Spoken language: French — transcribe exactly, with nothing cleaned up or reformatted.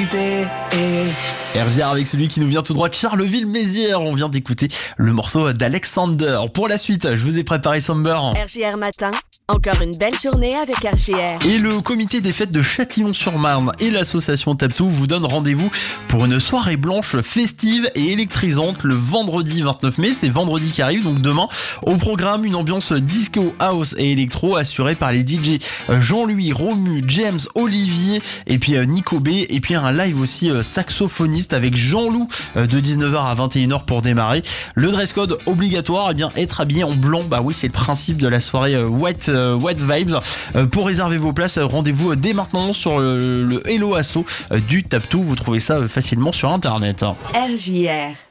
chanter. R J R avec celui qui nous vient tout droit de Charleville-Mézières. On vient d'écouter le morceau d'Alexander. Pour la suite, je vous ai préparé Somber. R J R Matin, encore une belle journée avec R J R. Et le comité des fêtes de Châtillon-sur-Marne et l'association Taptou vous donnent rendez-vous pour une soirée blanche festive et électrisante le vendredi vingt-neuf mai. C'est vendredi qui arrive, donc demain. Au programme, une ambiance disco, house et électro assurée par les D J Jean-Louis, Romu, James, Olivier et puis Nico B. Et puis un live aussi saxophoniste avec Jean-Loup de dix-neuf heures à vingt et une heures pour démarrer. Le dress code obligatoire, eh bien être habillé en blanc. Bah oui, c'est le principe de la soirée Wet, Wet Vibes. Pour réserver vos places, rendez-vous dès maintenant sur le, le Hello Asso du Taptou. Vous trouvez ça facilement sur internet. R J R